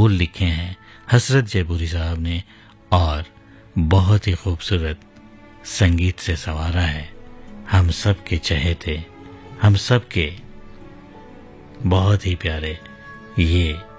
बोल लिखे हैं हसरत जयपुरी साहब ने और बहुत ही खूबसूरत संगीत से संवारा है। हम सब के चहेते, हम सब के बहुत ही प्यारे ये